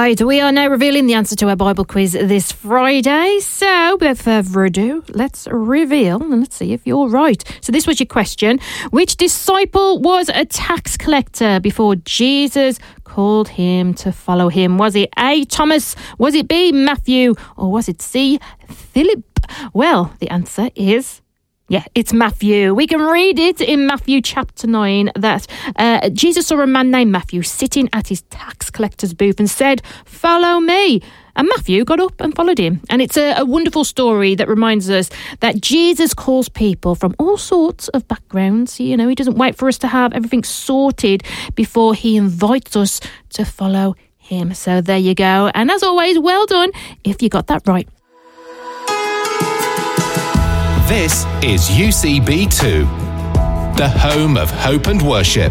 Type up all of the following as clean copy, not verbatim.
Right, we are now revealing the answer to our Bible quiz this Friday. So, without further ado, let's reveal and let's see if you're right. So this was your question. Which disciple was a tax collector before Jesus called him to follow him? Was it A, Thomas? Was it B, Matthew? Or was it C, Philip? Well, the answer is... yeah, it's Matthew. We can read it in Matthew chapter 9 that Jesus saw a man named Matthew sitting at his tax collector's booth and said, "Follow me." And Matthew got up and followed him. And it's a wonderful story that reminds us that Jesus calls people from all sorts of backgrounds. You know, he doesn't wait for us to have everything sorted before he invites us to follow him. So there you go. And as always, well done if you got that right. This is UCB2, the home of hope and worship.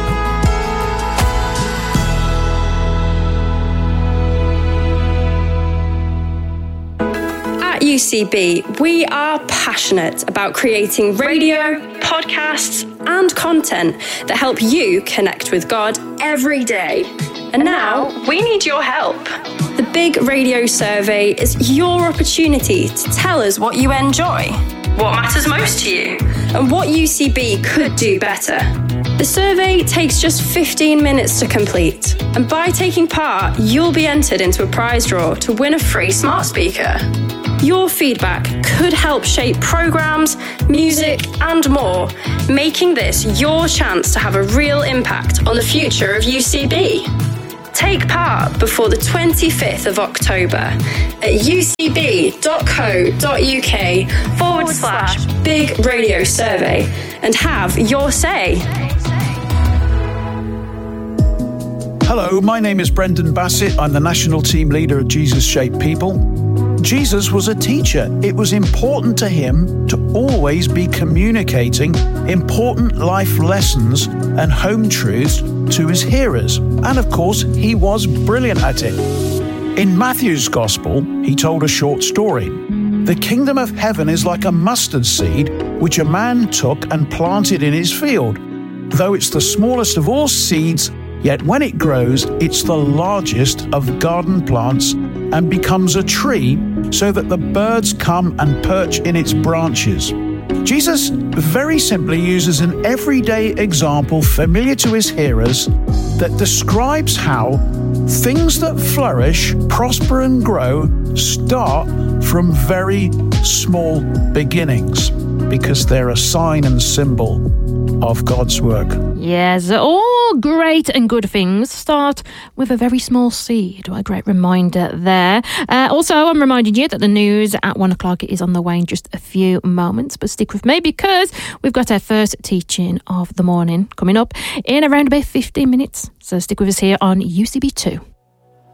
At UCB, we are passionate about creating radio, podcasts, and content that help you connect with God every day. And now, we need your help. The Big Radio Survey is your opportunity to tell us what you enjoy, what matters most to you, and what UCB could do better. The survey takes just 15 minutes to complete, and by taking part, you'll be entered into a prize draw to win a free smart speaker. Your feedback could help shape programs, music, and more, making this your chance to have a real impact on the future of UCB. Take part before the 25th of October at ucb.co.uk/Big Radio Survey and have your say. Hello, my name is Brendan Bassett. I'm the national team leader at Jesus Shaped People. Jesus was a teacher. It was important to him to always be communicating important life lessons and home truths to his hearers. And of course, he was brilliant at it. In Matthew's Gospel, he told a short story. The kingdom of heaven is like a mustard seed, which a man took and planted in his field. Though it's the smallest of all seeds, yet when it grows, it's the largest of garden plants and becomes a tree so that the birds come and perch in its branches. Jesus very simply uses an everyday example familiar to his hearers that describes how things that flourish, prosper and grow start from very small beginnings because they're a sign and symbol of God's work. Yes, all great and good things start with a very small seed. What a great reminder there. Also, I'm reminding you that the news at 1 o'clock is on the way in just a few moments, but stick with me because we've got our first teaching of the morning coming up in around about 15 minutes. So stick with us here on UCB2.